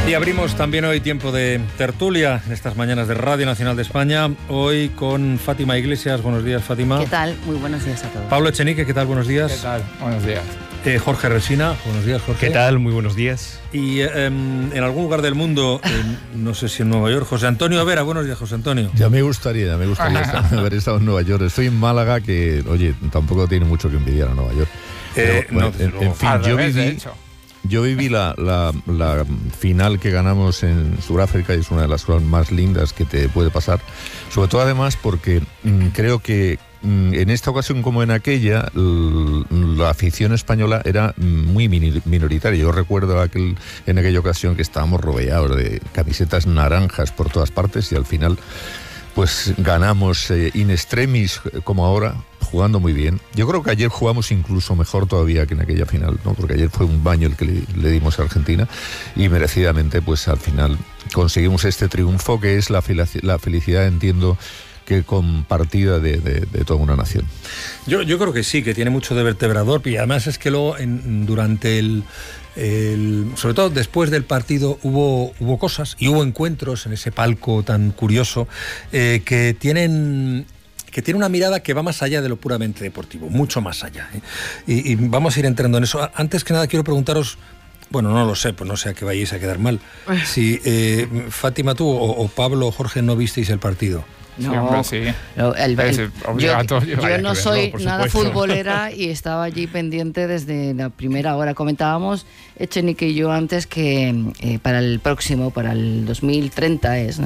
Y abrimos también hoy tiempo de tertulia en estas mañanas de Radio Nacional de España. Hoy con Fátima Iglesias. Buenos días, Fátima. ¿Qué tal? Muy buenos días a todos. Pablo Echenique, ¿qué tal? Buenos días. ¿Qué tal? Buenos días. Jorge Resina. Buenos días, Jorge. ¿Qué tal? Muy buenos días. Y en algún lugar del mundo, no sé si en Nueva York, José Antonio Vera. Buenos días, José Antonio. Ya me gustaría haber estado en Nueva York. Estoy en Málaga, que, oye, tampoco tiene mucho que envidiar a Nueva York. Pero, bueno, en fin, yo viví la final que ganamos en Sudáfrica y es una de las cosas más lindas que te puede pasar. Sobre todo, además, porque creo que en esta ocasión como en aquella, la afición española era muy minoritaria. Yo recuerdo en aquella ocasión que estábamos rodeados de camisetas naranjas por todas partes y al final pues ganamos in extremis como ahora, jugando muy bien. Yo creo que ayer jugamos incluso mejor todavía que en aquella final, ¿no? Porque ayer fue un baño el que le dimos a Argentina y merecidamente pues al final conseguimos este triunfo que es la felicidad, entiendo, que compartida de toda una nación. Yo creo que sí, que tiene mucho de vertebrador y además es que luego durante sobre todo después del partido hubo cosas y hubo encuentros en ese palco tan curioso que tienen una mirada que va más allá de lo puramente deportivo, mucho más allá, ¿eh? Y vamos a ir entrando en eso. Antes que nada quiero preguntaros, bueno, no lo sé, pues no sé a qué vayáis a quedar mal, si Fátima, tú o Pablo o Jorge no visteis el partido. No, sí. Yo no soy nada futbolera y estaba allí pendiente desde la primera hora. Comentábamos, Echenique y yo antes, que para el 2030 ¿no?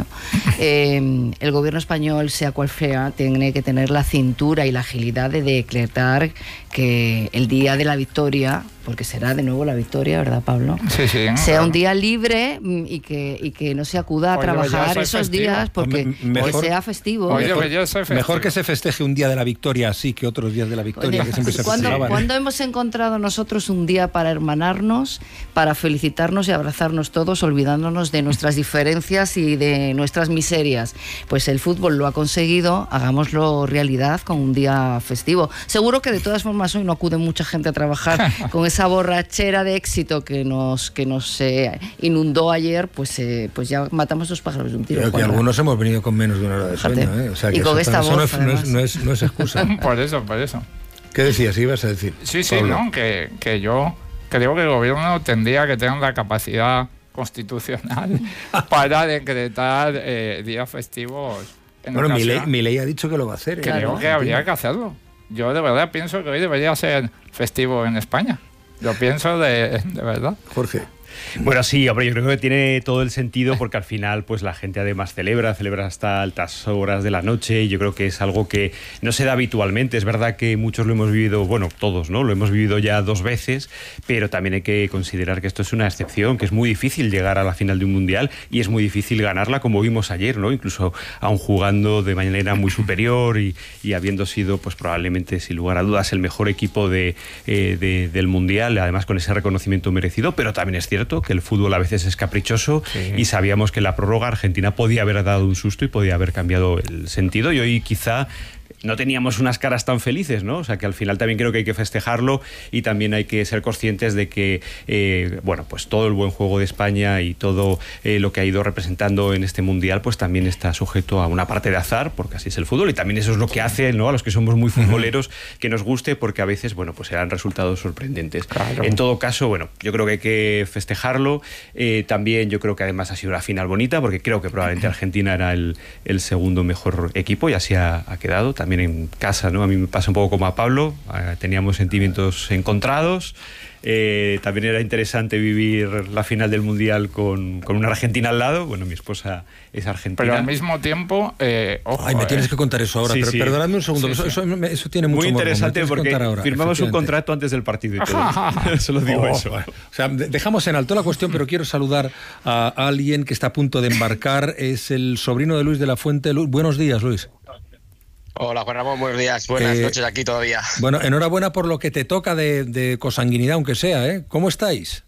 El gobierno español, sea cual sea, tiene que tener la cintura y la agilidad de decretar que el día de la victoria, porque será de nuevo la victoria, ¿verdad, Pablo? Sí, sea un día libre y que no se acuda a trabajar esos días porque sea festivo. Mejor que se festeje un día de la victoria así que otros días de la victoria. Oye, que siempre se festejaban. ¿Cuándo hemos encontrado nosotros un día para hermanarnos, para felicitarnos y abrazarnos todos, olvidándonos de nuestras diferencias y de nuestras miserias? Pues el fútbol lo ha conseguido, hagámoslo realidad con un día festivo. Seguro que de todas formas hoy no acude mucha gente a trabajar con esa borrachera de éxito que nos inundó ayer, pues ya matamos dos pájaros de un tiro. Pero que algunos hemos venido con menos de una hora de sueño, ¿eh? O sea, que y con esta voz, no es excusa. Por eso. ¿Qué decías? ¿Ibas a decir? Sí, ¿no? Que yo creo que el gobierno tendría que tener la capacidad constitucional para decretar días festivos. Bueno, mi ley ha dicho que lo va a hacer. Creo que habría que hacerlo. Yo de verdad pienso que hoy debería ser festivo en España. Lo pienso de verdad. Jorge. Bueno, sí, hombre, yo creo que tiene todo el sentido porque al final pues la gente además celebra hasta altas horas de la noche y yo creo que es algo que no se da habitualmente. Es verdad que muchos lo hemos vivido, bueno, todos, ¿no? Lo hemos vivido ya 2 veces, pero también hay que considerar que esto es una excepción, que es muy difícil llegar a la final de un mundial y es muy difícil ganarla como vimos ayer, ¿no? Incluso aún jugando de manera muy superior y habiendo sido pues probablemente sin lugar a dudas el mejor equipo del mundial, además con ese reconocimiento merecido, pero también es cierto que el fútbol a veces es caprichoso y sabíamos que en la prórroga Argentina podía haber dado un susto y podía haber cambiado el sentido y hoy quizá no teníamos unas caras tan felices, ¿no? O sea que al final también creo que hay que festejarlo y también hay que ser conscientes de que pues todo el buen juego de España y todo lo que ha ido representando en este mundial pues también está sujeto a una parte de azar, porque así es el fútbol y también eso es lo que hace, ¿no? A los que somos muy futboleros que nos guste, porque a veces pues serán resultados sorprendentes. Claro. En todo caso, yo creo que hay que festejarlo. También yo creo que además ha sido una final bonita, porque creo que probablemente Argentina era el segundo mejor equipo y así ha quedado. También en casa, ¿no? A mí me pasa un poco como a Pablo, teníamos sentimientos encontrados. También era interesante vivir la final del Mundial con una Argentina al lado. Bueno, mi esposa es argentina. Pero al mismo tiempo, ojo. Ay, me tienes que contar eso ahora, sí, pero sí. perdóname un segundo, eso tiene mucho muy interesante morbo, porque firmamos un contrato antes del partido y todo. Solo digo eso. Bueno. O sea, dejamos en alto la cuestión, pero quiero saludar a alguien que está a punto de embarcar. Es el sobrino de Luis de la Fuente. Buenos días, Luis. Hola, Juan Ramón, buenos días. Buenas noches aquí todavía. Bueno, enhorabuena por lo que te toca de consanguinidad, aunque sea, ¿eh? ¿Cómo estáis?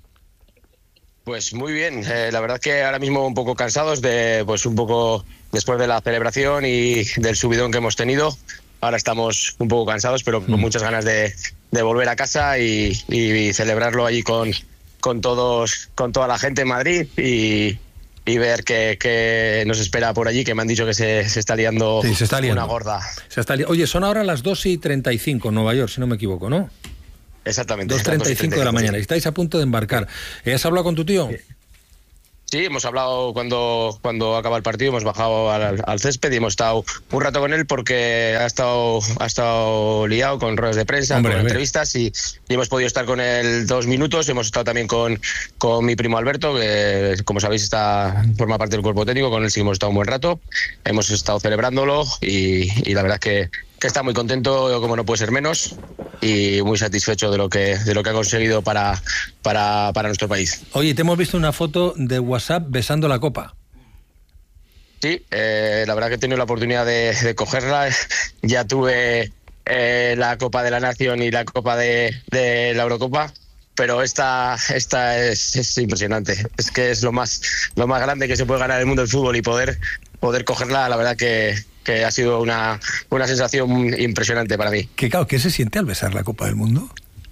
Pues muy bien. La verdad que ahora mismo un poco cansados un poco después de la celebración y del subidón que hemos tenido. Ahora estamos un poco cansados, pero con muchas ganas de volver a casa y celebrarlo allí con con toda la gente en Madrid y ver qué nos espera por allí, que me han dicho que se está liando, sí, se está liando una gorda. Oye, son ahora las 2:35 en Nueva York, si no me equivoco, ¿no? Exactamente. 2:35 de la mañana. Y estáis a punto de embarcar. ¿Has hablado con tu tío? Sí, hemos hablado cuando acaba el partido, hemos bajado al césped y hemos estado un rato con él porque ha estado liado con ruedas de prensa, con entrevistas y hemos podido estar con él 2 minutos. Hemos estado también con mi primo Alberto, que como sabéis forma parte del cuerpo técnico, con él sí hemos estado un buen rato. Hemos estado celebrándolo y la verdad es que está muy contento, como no puede ser menos, y muy satisfecho de lo que ha conseguido para nuestro país. Oye, te hemos visto una foto de WhatsApp besando la copa. Sí, la verdad que he tenido la oportunidad de cogerla. Ya tuve la Copa de la Nación y la Copa de la Eurocopa, pero esta es impresionante. Es que es lo más grande que se puede ganar en el mundo del fútbol y poder cogerla, la verdad que ha sido una sensación impresionante para mí. ¿Qué se siente al besar la Copa del Mundo?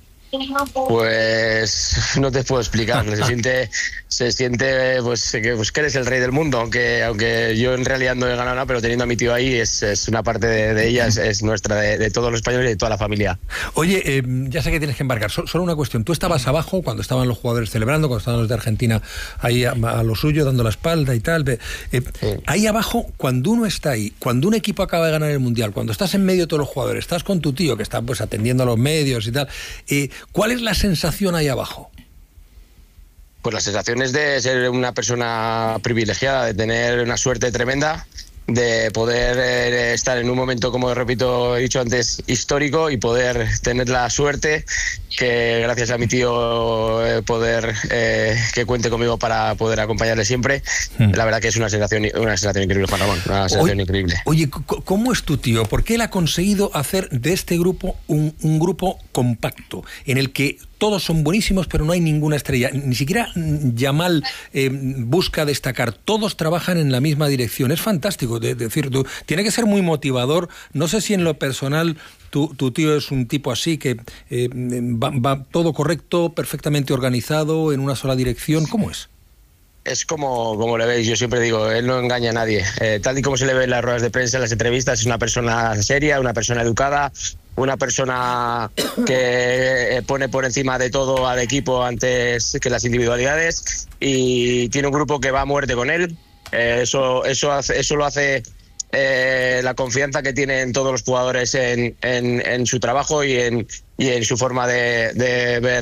Pues no te puedo explicar. Se siente pues que eres el rey del mundo, aunque yo en realidad no he ganado nada, pero teniendo a mi tío ahí es una parte de ella, es nuestra, de todos los españoles y de toda la familia. Oye, ya sé que tienes que embarcar, solo una cuestión. Tú estabas abajo cuando estaban los jugadores celebrando, cuando estaban los de Argentina ahí a lo suyo, dando la espalda y tal. Ahí abajo, cuando uno está ahí, cuando un equipo acaba de ganar el Mundial, cuando estás en medio de todos los jugadores, estás con tu tío que está pues atendiendo a los medios y tal, ¿cuál es la sensación ahí abajo? Pues la sensación es de ser una persona privilegiada, de tener una suerte tremenda, de poder estar en un momento, como repito, he dicho antes, histórico, y poder tener la suerte que gracias a mi tío que cuente conmigo para poder acompañarle siempre. La verdad que es una sensación increíble, Juan Ramón, una sensación increíble. Oye, ¿cómo es tu tío? Porque él ha conseguido hacer de este grupo un grupo compacto, en el que todos son buenísimos, pero no hay ninguna estrella. Ni siquiera Yamal busca destacar. Todos trabajan en la misma dirección. Es fantástico. Tiene que ser muy motivador. No sé si en lo personal tu tío es un tipo así, que va todo correcto, perfectamente organizado, en una sola dirección. ¿Cómo es? Es como le veis, yo siempre digo, él no engaña a nadie. Tal y como se le ve en las ruedas de prensa, en las entrevistas, es una persona seria, una persona educada, una persona que pone por encima de todo al equipo antes que las individualidades, y tiene un grupo que va a muerte con él. Eso lo hace la confianza que tienen todos los jugadores en su trabajo y en su forma de ver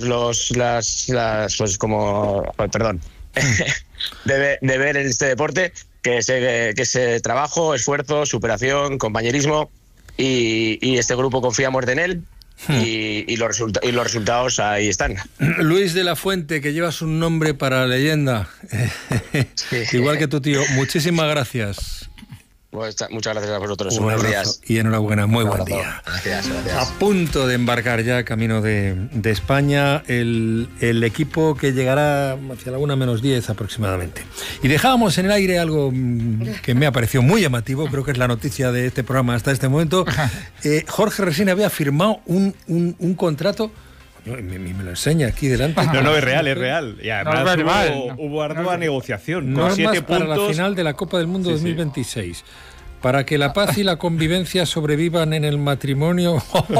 de ver en este deporte, que ese trabajo, esfuerzo, superación, compañerismo, y este grupo confía a muerte en él. Y los resultados ahí están. Luis de la Fuente, que llevas un nombre para leyenda. Sí. Igual que tu tío, muchísimas gracias. Pues muchas gracias a vosotros. Buenos días. Y enhorabuena, muy buen día. Gracias. A punto de embarcar ya camino de España el equipo que llegará hacia la 1:10 aproximadamente. Y dejábamos en el aire algo que me ha parecido muy llamativo, creo que es la noticia de este programa hasta este momento. Jorge Resina había firmado un contrato. Me lo enseña aquí delante. No, es real. Y además hubo ardua negociación. Con 7 puntos para la final de la Copa del Mundo 2026. Para que la paz y la convivencia sobrevivan en el matrimonio.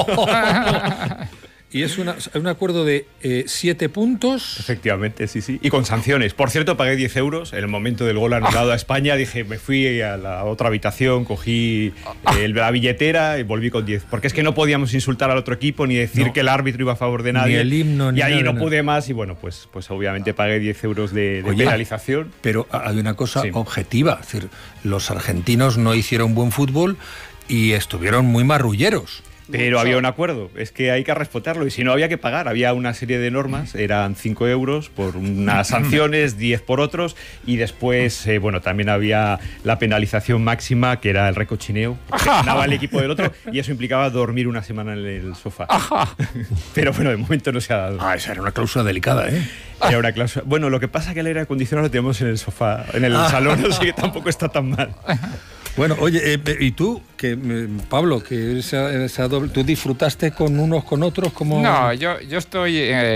Y es un acuerdo de 7 puntos. Efectivamente, sí. Y con sanciones. Por cierto, pagué 10 euros en el momento del gol anulado a España. Dije, me fui a la otra habitación, cogí la billetera y volví con 10. Porque es que no podíamos insultar al otro equipo ni decir que el árbitro iba a favor de nadie. Ni el himno, ni y allí nada, no pude más. Y bueno, pues obviamente pagué 10 euros de penalización. Pero hay una cosa objetiva. Es decir, los argentinos no hicieron buen fútbol y estuvieron muy marrulleros. Pero había un acuerdo, es que hay que respetarlo, y si no había que pagar, había una serie de normas, eran 5 euros por unas sanciones, 10 por otros, y después, también había la penalización máxima, que era el recochineo, que ganaba el equipo del otro, y eso implicaba dormir una semana en el sofá. Pero bueno, de momento no se ha dado. Esa era una cláusula delicada, ¿eh? Era una cláusula. Bueno, lo que pasa es que el aire acondicionado lo tenemos en el sofá, en el salón, así que tampoco está tan mal. Bueno, oye, ¿y tú, Pablo, que esa doble, tú disfrutaste con unos con otros como...? No, yo estoy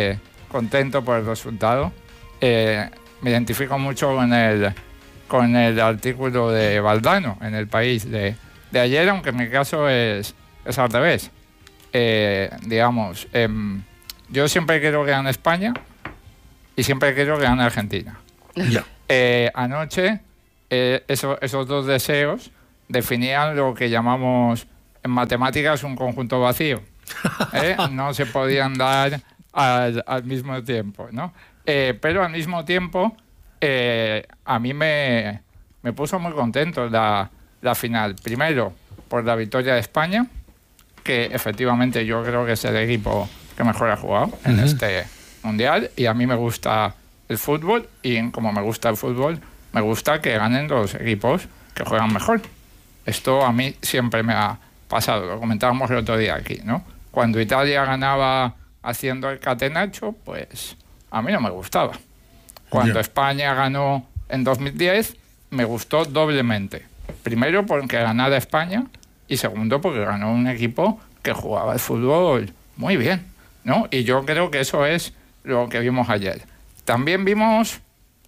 contento por el resultado. Me identifico mucho con el artículo de Valdano en El País de ayer, aunque en mi caso es al revés. Digamos, yo siempre quiero que gane España y siempre quiero que gane Argentina. Ya. Anoche esos dos deseos definían lo que llamamos en matemáticas un conjunto vacío. No se podían dar al mismo tiempo, ¿no? Pero al mismo tiempo a mí me puso muy contento la final. Primero, por la victoria de España, que efectivamente yo creo que es el equipo que mejor ha jugado en este Mundial, y a mí me gusta el fútbol, y como me gusta el fútbol, me gusta que ganen los equipos que juegan mejor. Esto a mí siempre me ha pasado, lo comentábamos el otro día aquí, ¿no? Cuando Italia ganaba haciendo el catenaccio, pues a mí no me gustaba. Cuando España ganó en 2010, me gustó doblemente. Primero porque ganara España, y segundo porque ganó un equipo que jugaba el fútbol muy bien, ¿no? Y yo creo que eso es lo que vimos ayer. También vimos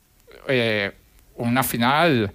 una final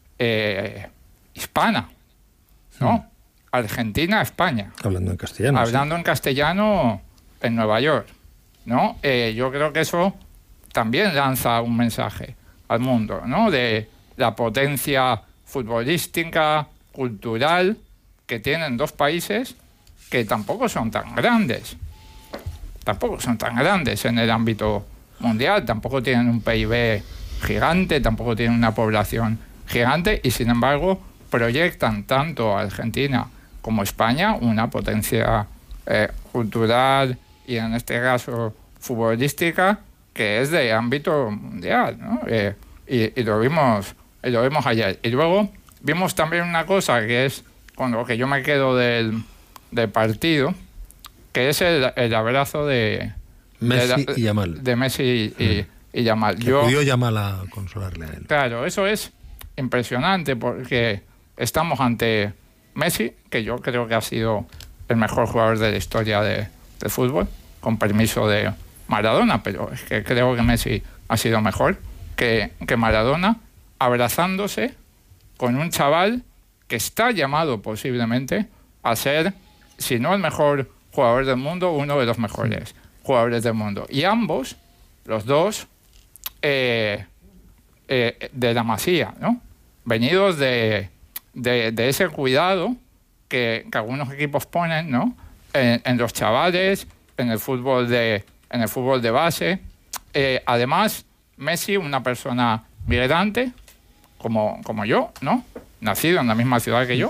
hispana, ¿no? Argentina-España. Hablando en castellano. Hablando en castellano en Nueva York, ¿no? Yo creo que eso también lanza un mensaje al mundo, ¿no? De la potencia futbolística, cultural, que tienen dos países que tampoco son tan grandes. Tampoco son tan grandes en el ámbito mundial, tampoco tienen un PIB gigante, tampoco tienen una población gigante, y sin embargo proyectan tanto a Argentina como España una potencia cultural y en este caso futbolística que es de ámbito mundial, ¿no? Y lo vimos ayer. Y luego vimos también una cosa que es con lo que yo me quedo del partido, que es el abrazo de Messi y Yamal. De Messi y Yamal. Acudió Yamal a consolarle a él. Claro, eso es impresionante porque estamos ante Messi, que yo creo que ha sido el mejor jugador de la historia del fútbol, con permiso de Maradona, pero es que creo que Messi ha sido mejor que Maradona, abrazándose con un chaval que está llamado posiblemente a ser, si no el mejor jugador del mundo, uno de los mejores jugadores del mundo. Y ambos, los dos, de la Masía, ¿no? Venidos de ese cuidado que algunos equipos ponen, ¿no? En los chavales, en el fútbol de base. Además, Messi, una persona migrante, como yo, ¿no? Nacido en la misma ciudad que yo,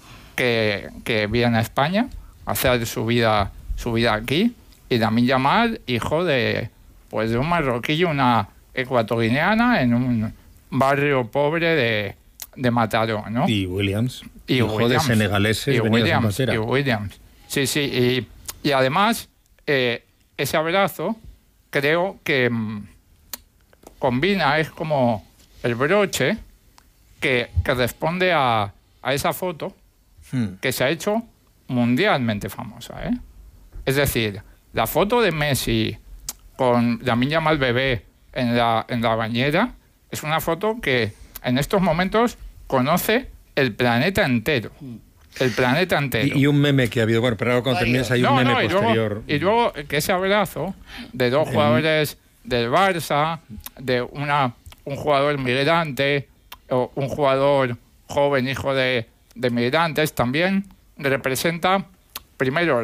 que viene a España a hacer su vida aquí, y Lamine Yamal, hijo de un marroquí y una ecuatoriana en un barrio pobre de Mataró, ¿no? Y Williams, hijo de senegaleses venidos en bandera. Y Williams, sí. Y además, ese abrazo creo que combina, es como el broche que responde a esa foto que se ha hecho mundialmente famosa, ¿eh? Es decir, la foto de Messi con Lamine Yamal bebé en la bañera es una foto que en estos momentos conoce el planeta entero. El planeta entero. Y un meme que ha habido, bueno, pero ahora cuando termines hay un meme posterior. Y luego que ese abrazo de dos jugadores del Barça, de un jugador migrante o un jugador joven, hijo de migrantes, también representa primero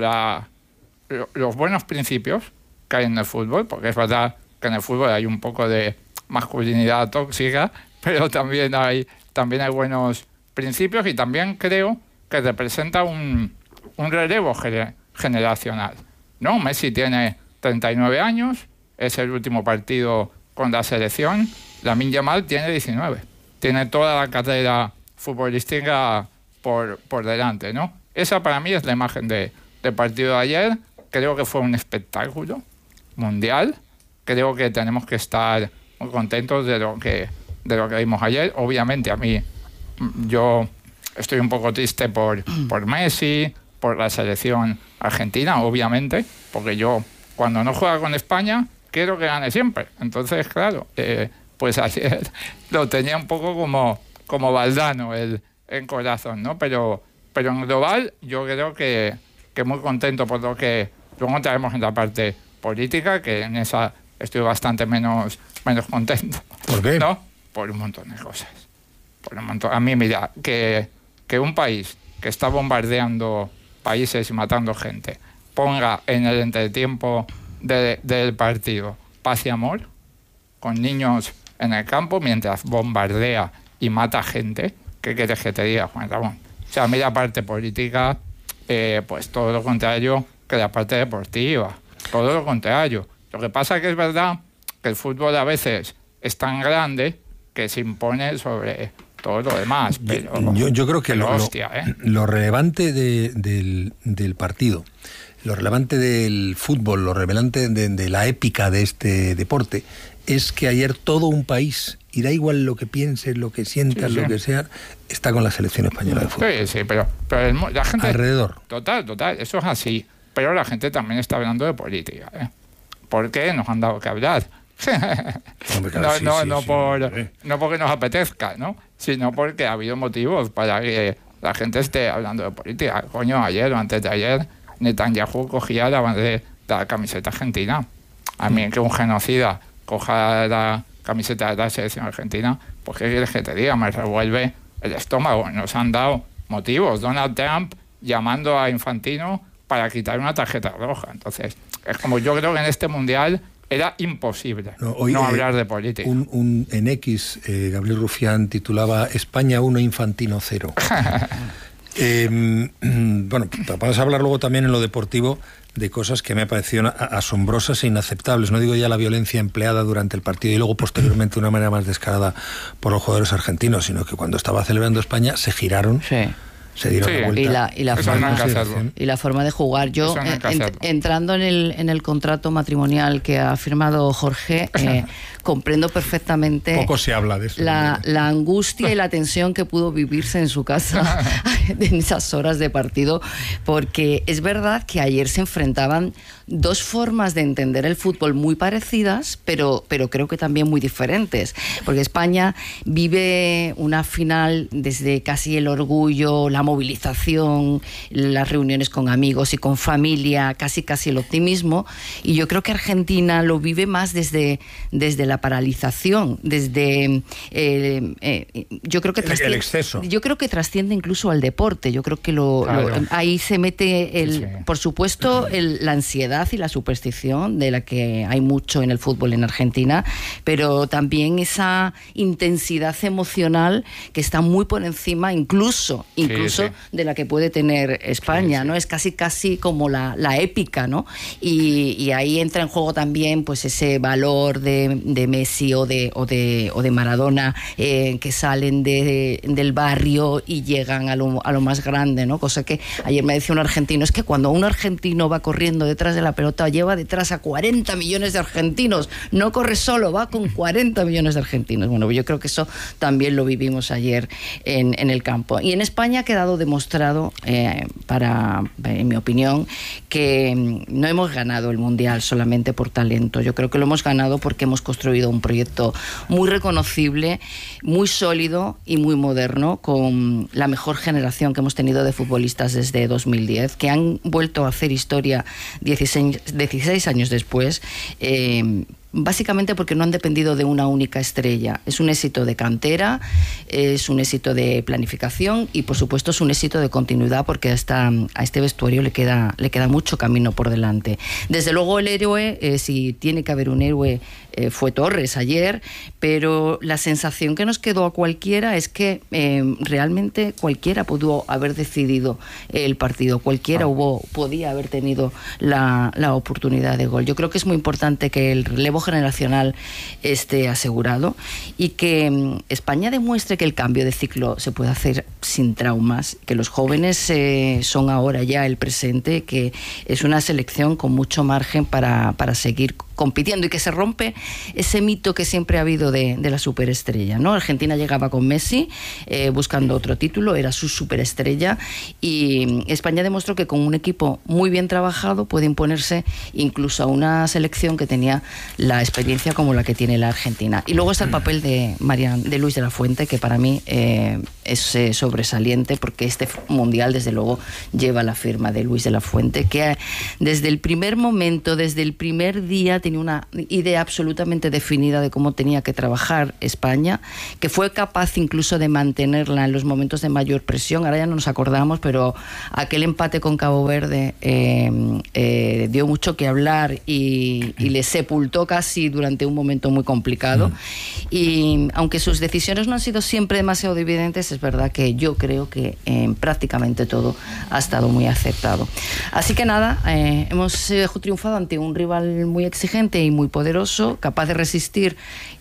los buenos principios que hay en el fútbol, porque es verdad que en el fútbol hay un poco de masculinidad tóxica, pero también hay buenos principios, y también creo que representa un relevo generacional, ¿no? Messi tiene 39 años, es el último partido con la selección. Lamine Yamal tiene 19. Tiene toda la carrera futbolística por delante, ¿no? Esa para mí es la imagen del partido de ayer. Creo que fue un espectáculo mundial. Creo que tenemos que estar muy contentos de lo que vimos ayer. Obviamente a mí, yo estoy un poco triste por Messi, por la selección argentina, obviamente, porque yo cuando no juega con España quiero que gane siempre. Entonces, claro, pues ayer lo tenía un poco como Valdano en corazón, ¿no? Pero en global yo creo que muy contento por lo que luego entraremos en la parte política, que en esa estoy bastante menos contento. ¿Por qué? ¿No? Por un montón de cosas. A mí, mira, que un país que está bombardeando países y matando gente ponga en el entretiempo del partido paz y amor, con niños en el campo, mientras bombardea y mata gente, ¿qué quieres que te diga, Juan Ramón? O sea, a mí la parte política, pues todo lo contrario que la parte deportiva, todo lo contrario. Lo que pasa es que es verdad que el fútbol a veces es tan grande que se impone sobre todo lo demás. Pero yo creo que lo relevante del partido, lo relevante del fútbol, lo relevante de la épica de este deporte, es que ayer todo un país, y da igual lo que pienses, lo que sientas, lo que sea, está con la selección española de fútbol. Sí, pero la gente... Alrededor. Total, eso es así. Pero la gente también está hablando de política, ¿eh? ¿Por qué nos han dado que hablar? Hombre, claro, no porque nos apetezca, ¿no? Sino porque ha habido motivos para que la gente esté hablando de política. Coño, ayer o antes de ayer, Netanyahu cogía la camiseta argentina. A mí que un genocida coja la camiseta de la selección argentina, pues qué quieres que te diga, me revuelve el estómago. Nos han dado motivos. Donald Trump llamando a Infantino para quitar una tarjeta roja. Entonces, es como yo creo que en este mundial era imposible no hablar de política. En X, Gabriel Rufián titulaba España 1, Infantino 0. Bueno, vamos a hablar luego también en lo deportivo de cosas que me parecieron asombrosas e inaceptables. No digo ya la violencia empleada durante el partido y luego posteriormente de una manera más descarada por los jugadores argentinos, sino que cuando estaba celebrando España se giraron. Sí. Se dieron la vuelta. Y la forma de jugar. Yo, entrando en el contrato matrimonial que ha firmado Jorge, comprendo perfectamente poco se habla de eso, la angustia y la tensión que pudo vivirse en su casa en esas horas de partido, porque es verdad que ayer se enfrentaban dos formas de entender el fútbol muy parecidas, pero creo que también muy diferentes, porque España vive una final desde casi el orgullo, la movilización, las reuniones con amigos y con familia, casi el optimismo, y yo creo que Argentina lo vive más desde la paralización, desde yo creo que el exceso. Yo creo que trasciende incluso al deporte. Yo creo que ahí se mete por supuesto la ansiedad y la superstición, de la que hay mucho en el fútbol en Argentina, pero también esa intensidad emocional que está muy por encima incluso de la que puede tener España, ¿no? Es casi como la épica, ¿no? Y ahí entra en juego también pues ese valor de Messi o de Maradona, que salen del barrio y llegan a lo más grande, ¿no? Cosa que ayer me decía un argentino, es que cuando un argentino va corriendo detrás de la pelota, lleva detrás a 40 millones de argentinos, no corre solo, va con 40 millones de argentinos. Bueno, yo creo que eso también lo vivimos ayer en el campo. Y en España ha quedado demostrado, en mi opinión, que no hemos ganado el Mundial solamente por talento. Yo creo que lo hemos ganado porque hemos construido un proyecto muy reconocible, muy sólido y muy moderno, con la mejor generación que hemos tenido de futbolistas desde 2010, que han vuelto a hacer historia 16 años después, básicamente porque no han dependido de una única estrella. Es un éxito de cantera, es un éxito de planificación y por supuesto es un éxito de continuidad, porque a este vestuario le queda mucho camino por delante. Desde luego el héroe, si tiene que haber un héroe, fue Torres ayer, pero la sensación que nos quedó a cualquiera es que realmente cualquiera pudo haber decidido el partido, cualquiera podía haber tenido la oportunidad de gol. Yo creo que es muy importante que el relevo generacional esté asegurado y que España demuestre que el cambio de ciclo se puede hacer sin traumas, que los jóvenes son ahora ya el presente, que es una selección con mucho margen para seguir compitiendo y que se rompe ese mito que siempre ha habido de la superestrella, ¿no? Argentina llegaba con Messi buscando otro título, era su superestrella, y España demostró que con un equipo muy bien trabajado puede imponerse incluso a una selección que tenía la experiencia como la que tiene la Argentina. Y luego está el papel de Luis de la Fuente, que para mí es sobresaliente, porque este mundial desde luego lleva la firma de Luis de la Fuente, que desde el primer momento, desde el primer día, tenía una idea absolutamente definida de cómo tenía que trabajar España, que fue capaz incluso de mantenerla en los momentos de mayor presión. Ahora ya no nos acordamos, pero aquel empate con Cabo Verde dio mucho que hablar y le sepultó casi durante un momento muy complicado. Y aunque sus decisiones no han sido siempre demasiado evidentes, es verdad que yo creo que prácticamente todo ha estado muy aceptado. Así que nada, hemos triunfado ante un rival muy exigente y muy poderoso, capaz de resistir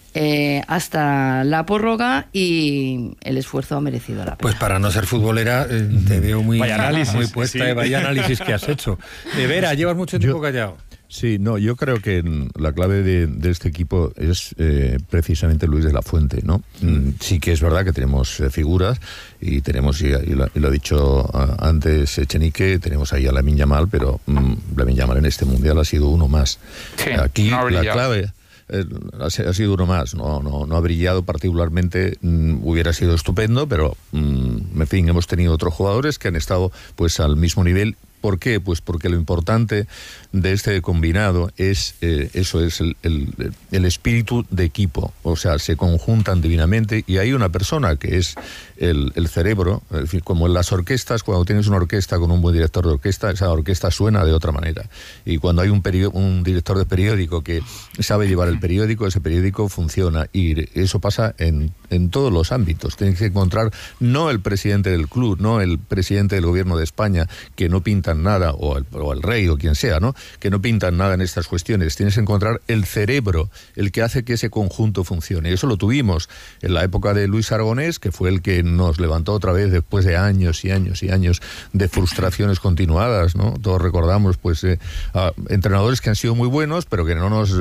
hasta la prórroga, y el esfuerzo ha merecido la pena. Pues para no ser futbolera, te veo muy puesta, sí. Vaya análisis que has hecho. Vera, llevas mucho tiempo callado. Sí, no, yo creo que la clave de este equipo es precisamente Luis de la Fuente, ¿no? Sí que es verdad que tenemos figuras y tenemos, y lo ha dicho antes Echenique, tenemos ahí a Lamine Yamal, pero Lamine Yamal en este mundial ha sido uno más. Sí, aquí no la clave ha sido uno más, no ha brillado particularmente, hubiera sido estupendo, pero en fin, hemos tenido otros jugadores que han estado pues al mismo nivel. ¿Por qué? Pues porque lo importante de este combinado es eso, es el espíritu de equipo. O sea, se conjuntan divinamente y hay una persona que es el cerebro. Es decir, como en las orquestas, cuando tienes una orquesta con un buen director de orquesta, esa orquesta suena de otra manera. Y cuando hay un director de periódico que sabe llevar el periódico, ese periódico funciona. Y eso pasa en todos los ámbitos. Tienes que encontrar no el presidente del club, no el presidente del gobierno de España, que no pinta nada, o el rey o quien sea, ¿no? Que no pintan nada en estas cuestiones. Tienes que encontrar el cerebro, el que hace que ese conjunto funcione. Y eso lo tuvimos en la época de Luis Aragonés, que fue el que nos levantó otra vez después de años y años y años de frustraciones continuadas, ¿no? Todos recordamos pues entrenadores que han sido muy buenos, pero que no nos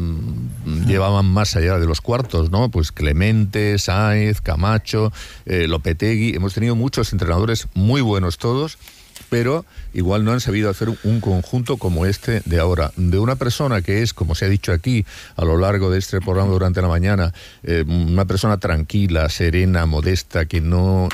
llevaban más allá de los cuartos, ¿no? Pues Clemente, Sáenz, Camacho, Lopetegui. Hemos tenido muchos entrenadores muy buenos todos, pero igual no han sabido hacer un conjunto como este de ahora, de una persona que es, como se ha dicho aquí a lo largo de este programa durante la mañana, una persona tranquila, serena, modesta, que no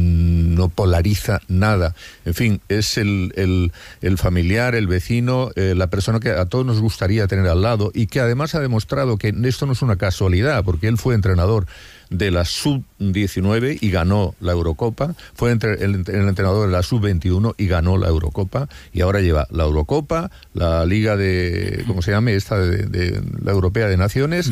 polariza nada. En fin, es el familiar, el vecino, la persona que a todos nos gustaría tener al lado, y que además ha demostrado que esto no es una casualidad, porque él fue entrenador de la Sub-19 y ganó la Eurocopa, fue el entrenador de la Sub-21 y ganó la Eurocopa, y ahora lleva la Eurocopa, la Liga de, ¿cómo se llama? Esta de la Europea de Naciones,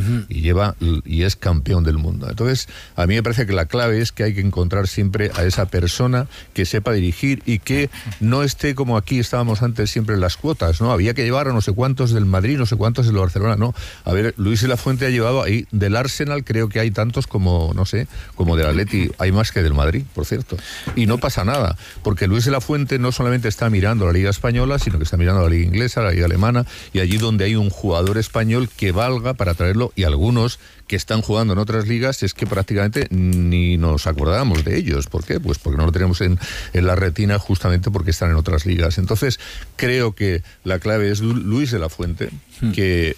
y es campeón del mundo. Entonces, a mí me parece que la clave es que hay que encontrar siempre a esa persona que sepa dirigir y que no esté como aquí estábamos antes siempre en las cuotas, ¿no? Había que llevar a no sé cuántos del Madrid, no sé cuántos del Barcelona, no. A ver, Luis de la Fuente ha llevado ahí, del Arsenal creo que hay tantos como, no sé, como del Atleti, hay más que del Madrid, por cierto. Y no pasa nada, porque Luis de la Fuente no solamente está mirando la Liga Española, sino que está mirando la Liga Inglesa, la Liga Alemana, y allí donde hay un jugador español que valga para traerlo, y algunos que están jugando en otras ligas es que prácticamente ni nos acordamos de ellos. ¿Por qué? Pues porque no lo tenemos en la retina, justamente porque están en otras ligas. Entonces, creo que la clave es Luis de la Fuente, que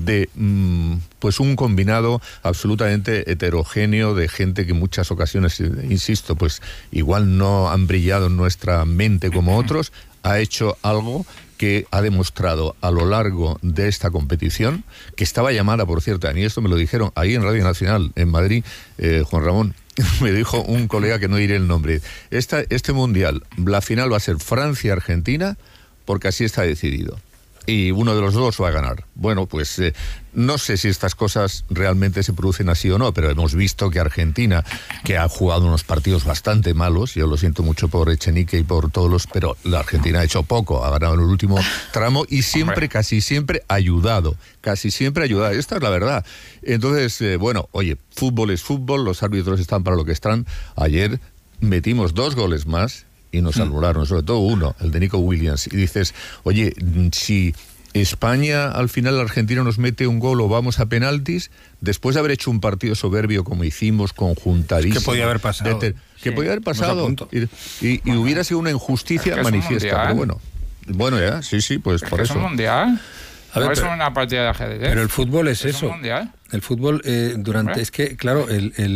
pues un combinado absolutamente heterogéneo de gente que en muchas ocasiones, insisto, pues igual no han brillado en nuestra mente como otros, ha hecho algo que ha demostrado a lo largo de esta competición, que estaba llamada, por cierto, y esto me lo dijeron ahí en Radio Nacional, en Madrid, Juan Ramón, me dijo un colega que no diré el nombre, este mundial, la final va a ser Francia-Argentina, porque así está decidido. Y uno de los dos va a ganar. Bueno, pues no sé si estas cosas realmente se producen así o no, pero hemos visto que Argentina, que ha jugado unos partidos bastante malos, yo lo siento mucho por Echenique y por todos los, pero la Argentina ha hecho poco, ha ganado en el último tramo y siempre, casi siempre ayudado. Esta es la verdad. Entonces, bueno, oye, fútbol es fútbol, los árbitros están para lo que están. Ayer metimos 2 goles más y nos anularon, sobre todo uno, el de Nico Williams. Y dices, oye, si España, al final, Argentina nos mete un gol o vamos a penaltis, después de haber hecho un partido soberbio como hicimos, conjuntadísimo. Que podía haber pasado. Que podía haber pasado. Y hubiera sido una injusticia manifiesta. Pero bueno, ya, sí, pues por eso. Es un mundial. No es una partida de ajedrez. Pero el fútbol es eso. Un mundial. El fútbol, es que, claro,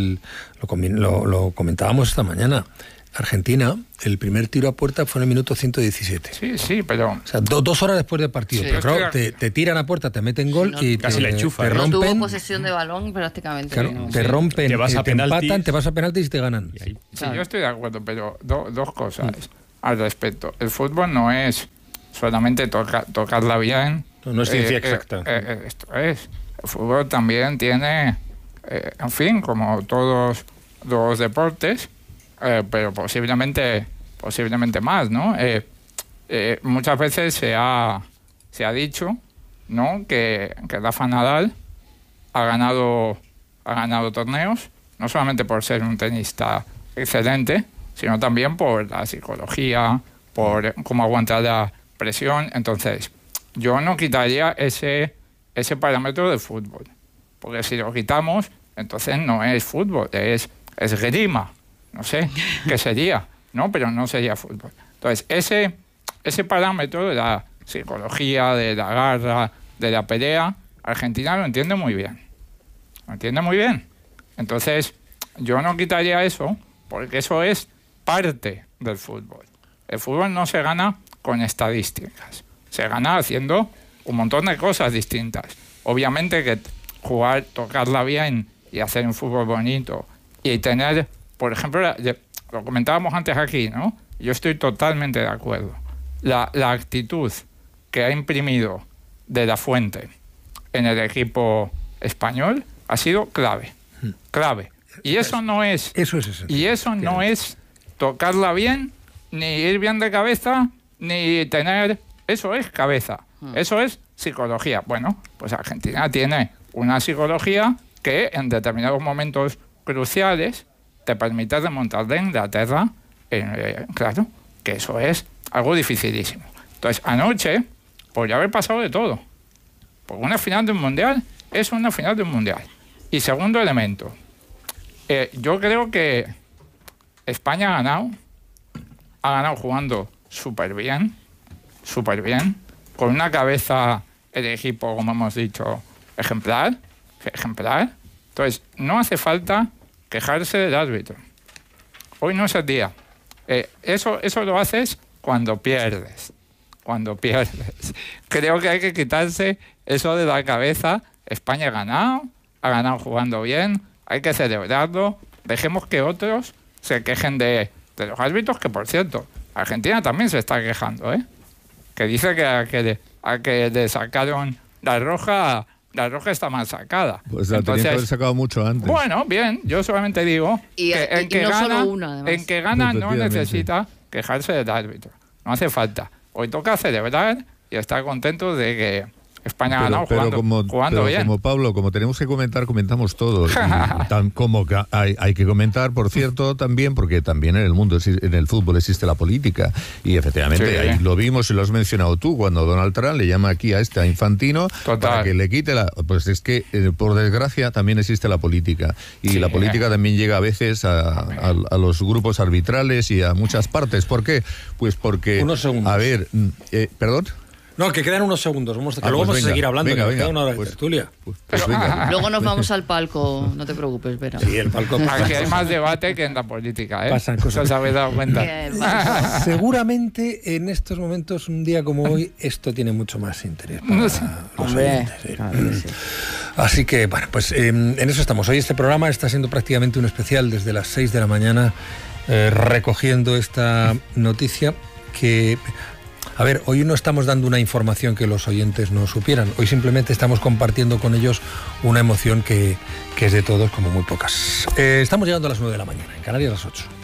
lo comentábamos esta mañana. Argentina, el primer tiro a puerta fue en el minuto 117. Sí, pero... O sea, 2 horas después del partido. Pero claro, te tiran a puerta, te meten gol y casi la enchufan. Te rompen. No tuvo posesión de balón prácticamente. Claro, te rompen, te empatan, te vas a penaltis y te ganan. Sí, yo estoy de acuerdo, pero dos cosas al respecto. El fútbol no es solamente tocarla bien. No es ciencia exacta. Esto es. El fútbol también tiene, en fin, como todos los deportes, pero posiblemente más, ¿no? Muchas veces se ha dicho, ¿no?, que Rafa Nadal ha ganado torneos, no solamente por ser un tenista excelente, sino también por la psicología, por cómo aguantar la presión. Entonces, yo no quitaría ese parámetro del fútbol, porque si lo quitamos, entonces no es fútbol, es esgrima. No sé qué sería, ¿no? Pero no sería fútbol. Entonces, ese parámetro de la psicología, de la garra, de la pelea, Argentina lo entiende muy bien. Lo entiende muy bien. Entonces, yo no quitaría eso, porque eso es parte del fútbol. El fútbol no se gana con estadísticas. Se gana haciendo un montón de cosas distintas. Obviamente que jugar, tocarla bien y hacer un fútbol bonito y tener... Por ejemplo, lo comentábamos antes aquí, ¿no? Yo estoy totalmente de acuerdo. La actitud que ha imprimido De la Fuente en el equipo español ha sido clave. Y eso no es... Eso es esencial. Y eso no es tocarla bien, ni ir bien de cabeza, ni tener... Eso es cabeza. Eso es psicología. Bueno, pues Argentina tiene una psicología que en determinados momentos cruciales te permite remontar de Inglaterra, claro, que eso es algo dificilísimo. Entonces, anoche podría haber pasado de todo. Porque una final de un mundial es una final de un mundial. Y segundo elemento, yo creo que España ha ganado jugando súper bien, con una cabeza, el equipo, como hemos dicho, ejemplar. Entonces, no hace falta quejarse del árbitro. Hoy no es el día. Eso lo haces cuando pierdes. Creo que hay que quitarse eso de la cabeza. España ha ganado jugando bien, hay que celebrarlo. Dejemos que otros se quejen de los árbitros, que por cierto, Argentina también se está quejando, que dice que a que le sacaron la roja está mal sacada. Pues la tenía que haber sacado mucho antes. Bueno, bien, yo solamente digo que en que gana no necesita quejarse del árbitro. No hace falta. Hoy toca celebrar y estar contentos de que España ha ganado jugando bien. Como Pablo, como tenemos que comentar, comentamos todo. Como que hay que comentar, por cierto, también, porque también en el mundo, en el fútbol existe la política. Y efectivamente, ahí lo vimos y lo has mencionado tú, cuando Donald Trump le llama aquí a Infantino para que le quite la... Pues es que, por desgracia, también existe la política. Y la política también llega a veces a los grupos arbitrales y a muchas partes. ¿Por qué? Pues porque... Unos segundos. A ver, ¿perdón? No, que quedan unos segundos. Luego vamos a seguir hablando. Venga, una hora de tertulia. Luego nos vamos al palco, no te preocupes, Vera. Sí, el palco. Aquí hay más debate que en la política, Pasan cosas. ¿Os habéis dado cuenta? Seguramente en estos momentos, un día como hoy, esto tiene mucho más interés. Hombre, Así que, bueno, pues en eso estamos. Hoy este programa está siendo prácticamente un especial desde las 6 de la mañana, recogiendo esta noticia que... A ver, hoy no estamos dando una información que los oyentes no supieran. Hoy simplemente estamos compartiendo con ellos una emoción que es de todos como muy pocas. Estamos llegando a las 9 de la mañana, en Canarias a las 8.